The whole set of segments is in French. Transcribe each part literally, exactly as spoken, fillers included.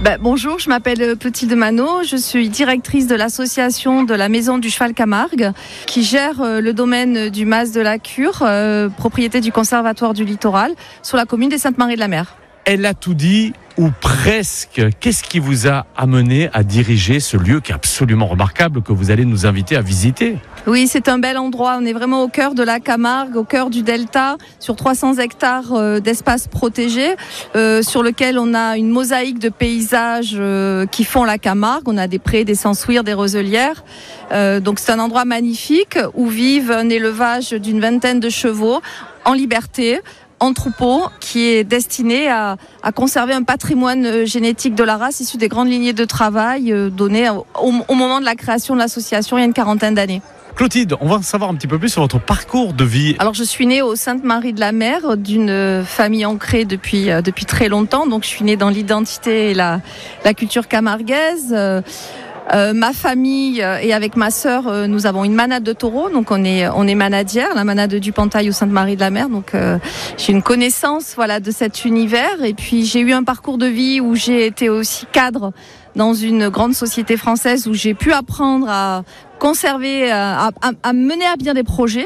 Ben, bonjour, je m'appelle Clotilde Manot, je suis directrice de l'association de la Maison du Cheval Camargue qui gère le domaine du Mas de la Cure, euh, propriété du Conservatoire du Littoral, sur la commune des Saintes-Maries-de-la-Mer. Elle a tout dit, ou presque. Qu'est-ce qui vous a amené à diriger ce lieu qui est absolument remarquable, que vous allez nous inviter à visiter ? Oui, c'est un bel endroit. On est vraiment au cœur de la Camargue, au cœur du delta, sur trois cents hectares euh, d'espace protégé, euh, sur lequel on a une mosaïque de paysages euh, qui font la Camargue. On a des prés, des sensouirs, des roselières. Euh, donc c'est un endroit magnifique où vivent un élevage d'une vingtaine de chevaux en liberté, en troupeau, qui est destiné à, à conserver un patrimoine génétique de la race issu des grandes lignées de travail euh, données au, au moment de la création de l'association il y a une quarantaine d'années. Clotilde, on va en savoir un petit peu plus sur votre parcours de vie. Alors je suis née aux Saintes-Maries-de-la-Mer, d'une famille ancrée depuis, euh, depuis très longtemps, donc je suis née dans l'identité et la, la culture camarguaise. Euh, Euh, ma famille euh, et avec ma sœur, euh, nous avons une manade de taureaux, donc on est on est manadière, la manade du Pantail aux Saintes-Maries-de-la-Mer. Donc euh, j'ai une connaissance voilà de cet univers. Et puis j'ai eu un parcours de vie où j'ai été aussi cadre dans une grande société française où j'ai pu apprendre à conserver, à, à, à mener à bien des projets.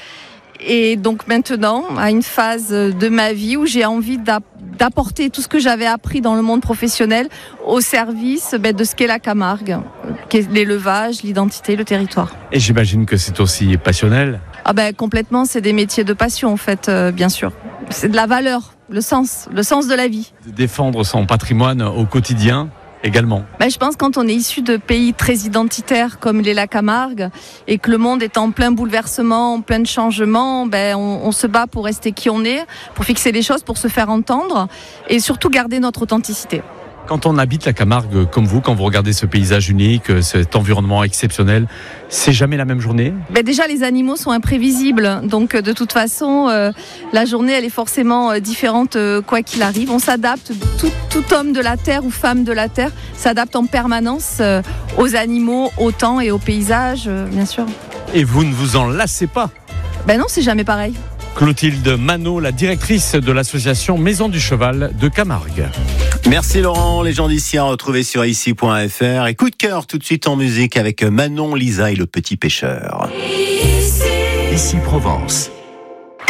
Et donc maintenant, à une phase de ma vie où j'ai envie d'apporter tout ce que j'avais appris dans le monde professionnel au service de ce qu'est la Camargue, qu'est l'élevage, l'identité, le territoire. Et j'imagine que c'est aussi passionnel. Ah ben complètement, c'est des métiers de passion en fait, euh, bien sûr. C'est de la valeur, le sens, le sens de la vie. De défendre son patrimoine au quotidien. Également. Ben, je pense que quand on est issu de pays très identitaires comme l'est la Camargue et que le monde est en plein bouleversement, en plein changement, ben, on, on se bat pour rester qui on est, pour fixer les choses, pour se faire entendre et surtout garder notre authenticité. Quand on habite la Camargue comme vous, quand vous regardez ce paysage unique, cet environnement exceptionnel, c'est jamais la même journée ? Ben déjà, les animaux sont imprévisibles. Donc, de toute façon, euh, la journée, elle est forcément différente euh, quoi qu'il arrive. On s'adapte. Tout, tout homme de la terre ou femme de la terre s'adapte en permanence euh, aux animaux, au temps et au paysage, euh, bien sûr. Et vous ne vous en lassez pas ? Ben non, c'est jamais pareil. Clotilde Manot, la directrice de l'association Maison du Cheval de Camargue. Merci Laurent, les gens d'ici à retrouver sur ici point f r. Et coup de cœur tout de suite en musique avec Manon, Lisa et le petit pêcheur. Ici, ici Provence.